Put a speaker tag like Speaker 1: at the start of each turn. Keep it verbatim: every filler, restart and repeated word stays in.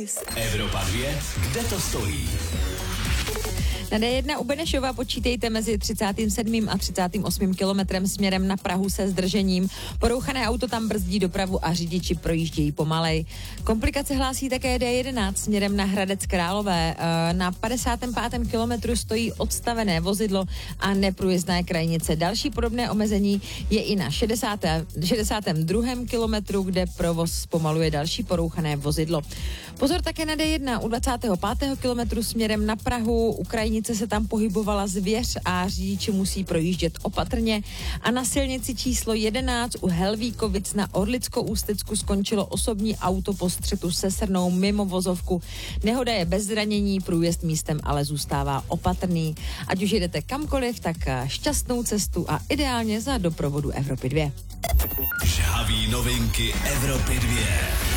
Speaker 1: Evropa dvě, kde to stojí?
Speaker 2: Na D jedna u Benešova počítejte mezi třicátým sedmým a třicátým osmým kilometrem směrem na Prahu se zdržením. Porouchané auto tam brzdí dopravu a řidiči projíždějí pomalej. Komplikace hlásí také D jedenáct směrem na Hradec Králové. Na padesátém pátém kilometru stojí odstavené vozidlo a neprůjezdná krajnice. Další podobné omezení je i na šedesátém šedesátém druhém kilometru, kde provoz zpomaluje další porouchané vozidlo. Pozor také na D jedna u dvacátého pátého kilometru směrem na Prahu. U krajnice se tam pohybovala zvěř a řidiči musí projíždět opatrně. A na silnici číslo jedenáct u Helvíkovic na Orlicko-Ústecku skončilo osobní auto po střetu se srnou mimo vozovku. Nehoda je bez zranění, průjezd místem ale zůstává opatrný. Ať už jedete kamkoliv, tak šťastnou cestu a ideálně za doprovodu Evropy dvě.
Speaker 1: Žhaví novinky Evropy dvě.